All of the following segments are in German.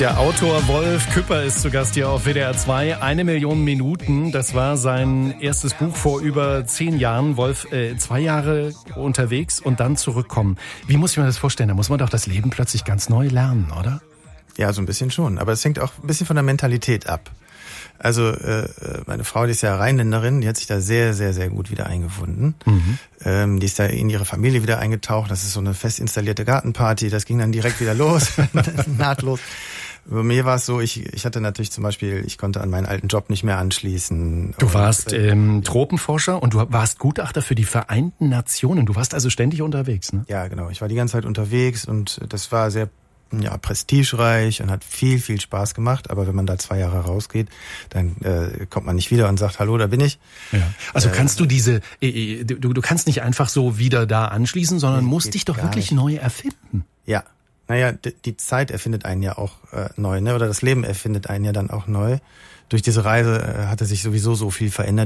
Der Autor Wolf Küpper ist zu Gast hier auf WDR 2. 1 Million Minuten, das war sein erstes Buch vor über 10 Jahren. Wolf, 2 Jahre unterwegs und dann zurückkommen. Wie muss ich mir das vorstellen? Da muss man doch das Leben plötzlich ganz neu lernen, oder? Ja, so ein bisschen schon. Aber es hängt auch ein bisschen von der Mentalität ab. Also meine Frau, die ist ja Rheinländerin, die hat sich da sehr, sehr, sehr gut wieder eingefunden. Die ist da in ihre Familie wieder eingetaucht. Das ist so eine fest installierte Gartenparty. Das ging dann direkt wieder los, nahtlos. Bei mir war es so, ich hatte natürlich zum Beispiel, ich konnte an meinen alten Job nicht mehr anschließen. Du warst Tropenforscher und du warst Gutachter für die Vereinten Nationen. Du warst also ständig unterwegs, ne? Ja, genau. Ich war die ganze Zeit unterwegs und das war sehr prestigereich und hat viel, viel Spaß gemacht. Aber wenn man da 2 Jahre rausgeht, dann kommt man nicht wieder und sagt, hallo, da bin ich. Ja. Also kannst du du kannst nicht einfach so wieder da anschließen, sondern musst dich doch wirklich neu erfinden. Ja. Naja, die Zeit erfindet einen ja auch neu, ne? Oder das Leben erfindet einen ja dann auch neu. Durch diese Reise hatte sich sowieso so viel verändert.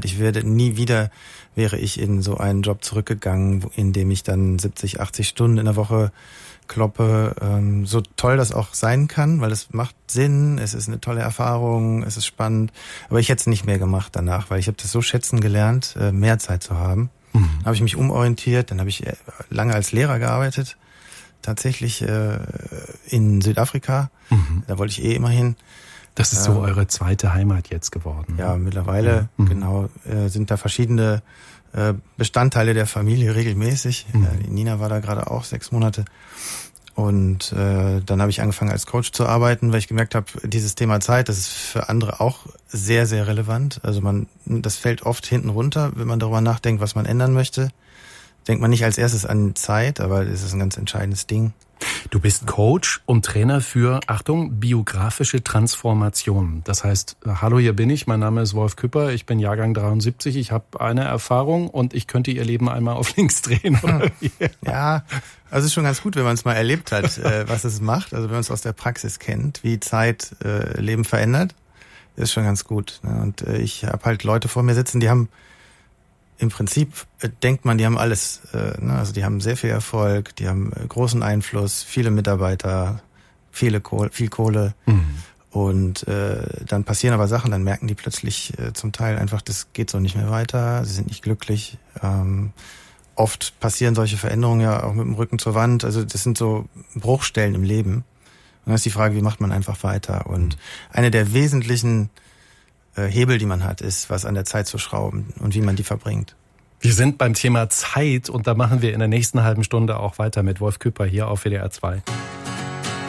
Wäre ich in so einen Job zurückgegangen, in dem ich dann 70, 80 Stunden in der Woche kloppe. So toll das auch sein kann, weil es macht Sinn, es ist eine tolle Erfahrung, es ist spannend. Aber ich hätte es nicht mehr gemacht danach, weil ich habe das so schätzen gelernt, mehr Zeit zu haben. Dann habe ich mich umorientiert, dann habe ich lange als Lehrer gearbeitet. Tatsächlich in Südafrika. Da wollte ich immer hin. Das ist so eure zweite Heimat jetzt geworden. Ja, mittlerweile, genau, sind da verschiedene Bestandteile der Familie regelmäßig. Die Nina war da gerade auch 6 Monate. Und dann habe ich angefangen als Coach zu arbeiten, weil ich gemerkt habe, dieses Thema Zeit, das ist für andere auch sehr, sehr relevant. Also das fällt oft hinten runter, wenn man darüber nachdenkt, was man ändern möchte. Denkt man nicht als erstes an Zeit, aber es ist ein ganz entscheidendes Ding. Du bist Coach und Trainer für, Achtung, biografische Transformation. Das heißt, hallo, hier bin ich, mein Name ist Wolf Küpper, ich bin Jahrgang 73, ich habe eine Erfahrung und ich könnte Ihr Leben einmal auf links drehen. Oder? Ja, also es ist schon ganz gut, wenn man es mal erlebt hat, was es macht. Also wenn man es aus der Praxis kennt, wie Zeit Leben verändert, ist schon ganz gut. Und ich habe halt Leute vor mir sitzen, die haben im Prinzip denkt man, die haben alles, also die haben sehr viel Erfolg, die haben großen Einfluss, viele Mitarbeiter, viel Kohle. Und dann passieren aber Sachen, dann merken die plötzlich zum Teil einfach, das geht so nicht mehr weiter, sie sind nicht glücklich. Oft passieren solche Veränderungen ja auch mit dem Rücken zur Wand, also das sind so Bruchstellen im Leben. Und dann ist die Frage, wie macht man einfach weiter? Und eine der wesentlichen Hebel, die man hat, ist, was an der Zeit zu schrauben und wie man die verbringt. Wir sind beim Thema Zeit und da machen wir in der nächsten halben Stunde auch weiter mit Wolf Küpper hier auf WDR 2.